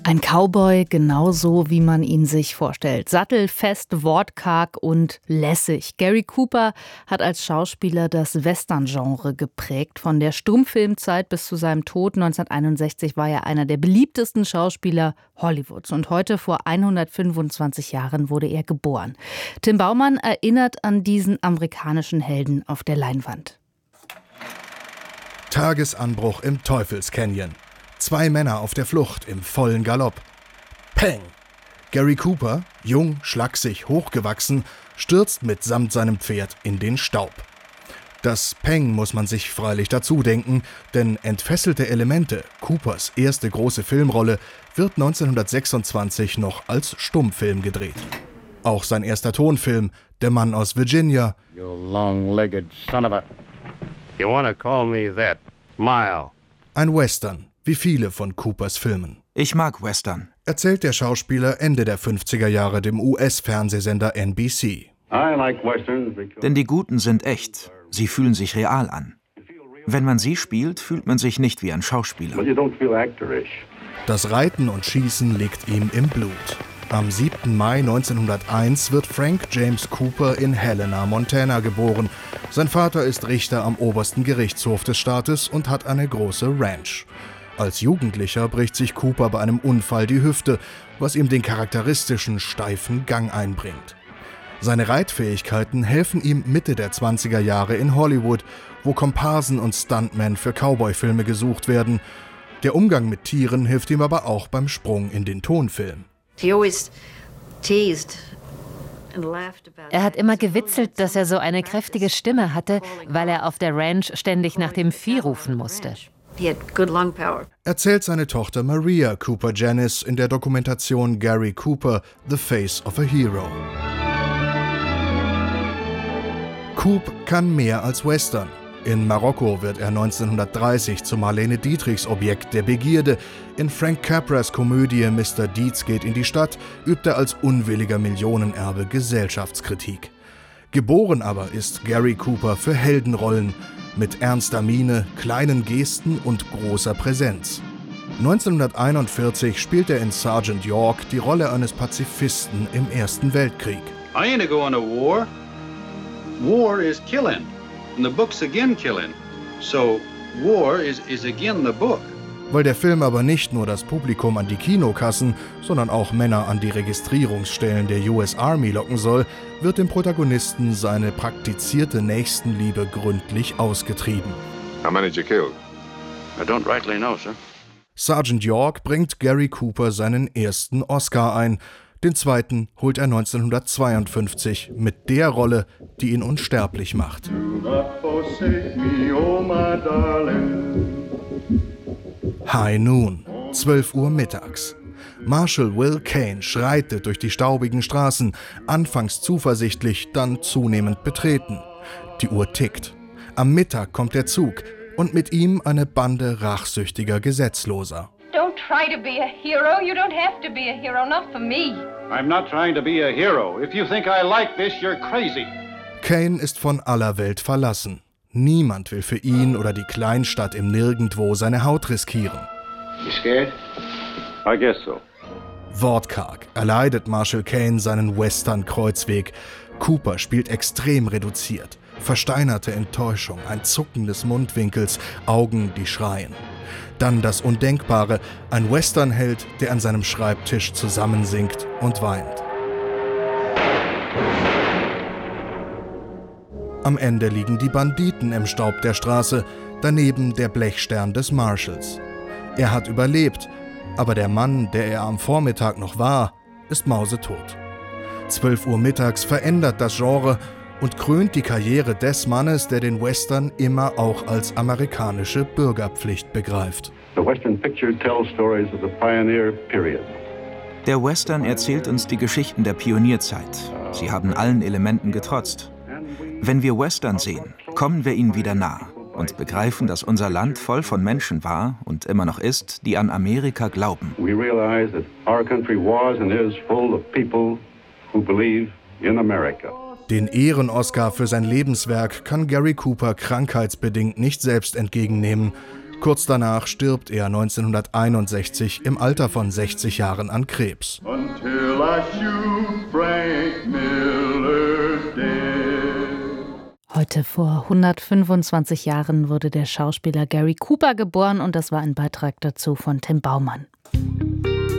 Ein Cowboy, genauso wie man ihn sich vorstellt. Sattelfest, wortkarg und lässig. Gary Cooper hat als Schauspieler das Western-Genre geprägt. Von der Stummfilmzeit bis zu seinem Tod 1961 war er einer der beliebtesten Schauspieler Hollywoods. Und heute, vor 125 Jahren, wurde er geboren. Tim Baumann erinnert an diesen amerikanischen Helden auf der Leinwand. Tagesanbruch im Teufelscanyon. 2 Männer auf der Flucht im vollen Galopp. Peng! Gary Cooper, jung, schlaksig, hochgewachsen, stürzt mitsamt seinem Pferd in den Staub. Das Peng muss man sich freilich dazu denken, denn Entfesselte Elemente, Coopers erste große Filmrolle, wird 1926 noch als Stummfilm gedreht. Auch sein erster Tonfilm, Der Mann aus Virginia, You long-legged son of a... You wanna call me that, Mile. Ein Western, wie viele von Coopers Filmen. Ich mag Western, Erzählt der Schauspieler Ende der 50er Jahre dem US-Fernsehsender NBC. I like westerns because... denn die Guten sind echt. Sie fühlen sich real an. Wenn man sie spielt, fühlt man sich nicht wie ein Schauspieler. But you don't feel actorish. Das Reiten und Schießen liegt ihm im Blut. Am 7. Mai 1901 wird Frank James Cooper in Helena, Montana geboren. Sein Vater ist Richter am obersten Gerichtshof des Staates und hat eine große Ranch. Als Jugendlicher bricht sich Cooper bei einem Unfall die Hüfte, was ihm den charakteristischen, steifen Gang einbringt. Seine Reitfähigkeiten helfen ihm Mitte der 20er Jahre in Hollywood, wo Komparsen und Stuntmen für Cowboy-Filme gesucht werden. Der Umgang mit Tieren hilft ihm aber auch beim Sprung in den Tonfilm. Er hat immer gewitzelt, dass er so eine kräftige Stimme hatte, weil er auf der Ranch ständig nach dem Vieh rufen musste. Erzählt seine Tochter Maria Cooper Janis in der Dokumentation Gary Cooper, The Face of a Hero. Coop kann mehr als Western. In Marokko wird er 1930 zu Marlene Dietrichs Objekt der Begierde. In Frank Capras Komödie Mr. Deeds geht in die Stadt übt er als unwilliger Millionenerbe Gesellschaftskritik. Geboren aber ist Gary Cooper für Heldenrollen mit ernster Miene, kleinen Gesten und großer Präsenz. 1941 spielt er in Sergeant York die Rolle eines Pazifisten im Ersten Weltkrieg. I ain't a going to war. War is killing. And the book's again killing. So war is again the book. Weil der Film aber nicht nur das Publikum an die Kinokassen, sondern auch Männer an die Registrierungsstellen der US Army locken soll, wird dem Protagonisten seine praktizierte Nächstenliebe gründlich ausgetrieben. How many did you kill? I don't rightly know, sir. Sergeant York bringt Gary Cooper seinen ersten Oscar ein. Den zweiten holt er 1952 mit der Rolle, die ihn unsterblich macht. High Noon, 12 Uhr mittags. Marshal Will Kane schreitet durch die staubigen Straßen, anfangs zuversichtlich, dann zunehmend betreten. Die Uhr tickt. Am Mittag kommt der Zug und mit ihm eine Bande rachsüchtiger Gesetzloser. Don't try to be a hero. You don't have to be a hero, not for me. I'm not trying to be a hero. If you think I like this, you're crazy. Kane ist von aller Welt verlassen. Niemand will für ihn oder die Kleinstadt im Nirgendwo seine Haut riskieren. You scared? I guess so. Wortkarg erleidet Marshal Kane seinen Western-Kreuzweg. Cooper spielt extrem reduziert. Versteinerte Enttäuschung, ein Zucken des Mundwinkels, Augen, die schreien. Dann das Undenkbare, ein Westernheld, der an seinem Schreibtisch zusammensinkt und weint. Am Ende liegen die Banditen im Staub der Straße, daneben der Blechstern des Marshals. Er hat überlebt, aber der Mann, der er am Vormittag noch war, ist mausetot. 12 Uhr mittags verändert das Genre und krönt die Karriere des Mannes, der den Western immer auch als amerikanische Bürgerpflicht begreift. The Western picture tells stories of the pioneer period. Der Western erzählt uns die Geschichten der Pionierzeit. Sie haben allen Elementen getrotzt. Wenn wir Western sehen, kommen wir ihnen wieder nah und begreifen, dass unser Land voll von Menschen war und immer noch ist, die an Amerika glauben. We realize that our country was and is full of people who believe in America. Den Ehren-Oscar für sein Lebenswerk kann Gary Cooper krankheitsbedingt nicht selbst entgegennehmen. Kurz danach stirbt er 1961 im Alter von 60 Jahren an Krebs. Until I shoot Frank Miller dead. Heute vor 125 Jahren wurde der Schauspieler Gary Cooper geboren und das war ein Beitrag dazu von Tim Baumann.